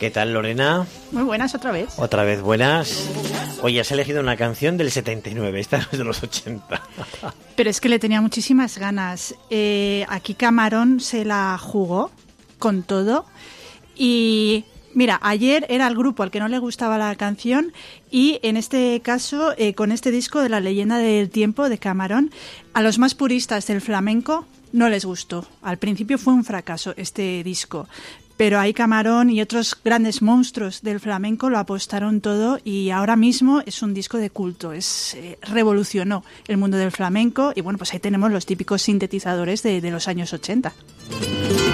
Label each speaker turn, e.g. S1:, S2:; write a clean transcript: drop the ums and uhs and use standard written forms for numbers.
S1: ¿Qué tal, Lorena?
S2: Muy buenas otra vez.
S1: Otra vez buenas. Hoy has elegido una canción del 79, esta no es de los 80.
S2: Pero es que le tenía muchísimas ganas. Aquí Camarón se la jugó con todo. Y mira, ayer era el grupo al que no le gustaba la canción y en este caso, con este disco de La leyenda del tiempo de Camarón, a los más puristas del flamenco no les gustó. Al principio fue un fracaso este disco. Pero ahí Camarón y otros grandes monstruos del flamenco lo apostaron todo y ahora mismo es un disco de culto. Revolucionó el mundo del flamenco y bueno, pues ahí tenemos los típicos sintetizadores de los años 80.